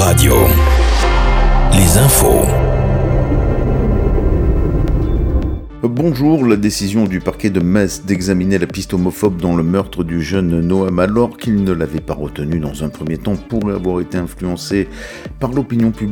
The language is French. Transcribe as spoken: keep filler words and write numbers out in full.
Radio. Les infos. Bonjour, la décision du parquet de Metz d'examiner la piste homophobe dans le meurtre du jeune Noam alors qu'il ne l'avait pas retenu dans un premier temps pourrait avoir été influencée par l'opinion publique